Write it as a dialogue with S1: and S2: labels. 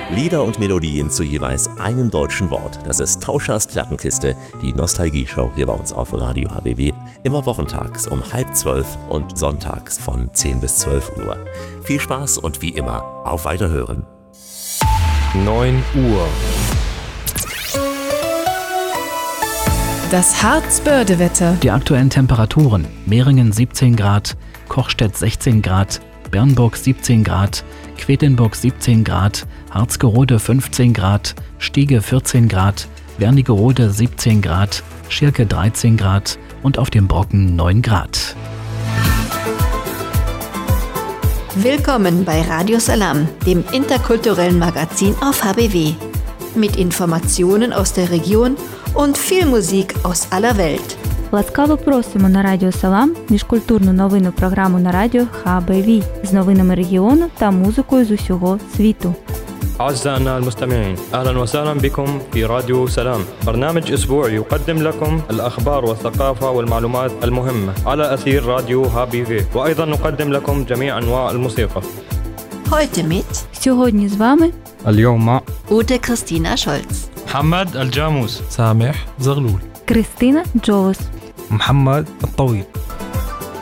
S1: Lieder und Melodien zu jeweils einem deutschen Wort. Das ist Tauschers Plattenkiste, die Nostalgie-Show hier bei uns auf Radio HBW. Immer wochentags um 11:30 und sonntags von 10 bis 12 Uhr. Viel Spaß und wie immer auf Weiterhören.
S2: 9 Uhr.
S3: Das Harzbördewetter.
S4: Die aktuellen Temperaturen: Meringen 17 Grad, Kochstedt 16 Grad, Bernburg 17 Grad, Quedlinburg 17 Grad, Harzgerode 15 Grad, Stiege 14 Grad, Wernigerode 17 Grad, Schirke 13 Grad und auf dem Brocken 9 Grad.
S5: Willkommen bei Radio Salam, dem interkulturellen Magazin auf HBW. Mit Informationen aus der Region und viel Musik aus aller Welt.
S6: Ласкаво просимо на Радіо Салам, міжкультурну новинну програму на радіо HBW з новинами регіону та музикою з усього світу.
S2: أعزائنا المستمعين، أهلا وسهلا بكم في راديو سلام، برنامج أسبوعي يقدم لكم الأخبار والثقافة والمعلومات المهمة على أثير راديو HBW، وأيضا نقدم لكم جميع أنواع الموسيقى.
S5: Heute mit
S6: Сьогодні з вами
S7: اليوم
S5: Ute Christina Scholz,
S8: محمد الجاموس،
S7: سامح زغلول،
S6: Кристина Джолос.
S7: محمد الطويل.